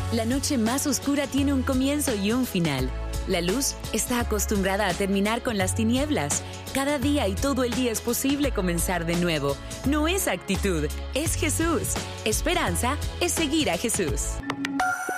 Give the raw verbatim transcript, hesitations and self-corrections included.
La noche más oscura tiene un comienzo y un final. La luz está acostumbrada a terminar con las tinieblas. Cada día y todo el día es posible comenzar de nuevo. No es actitud, es Jesús. Esperanza es seguir a Jesús.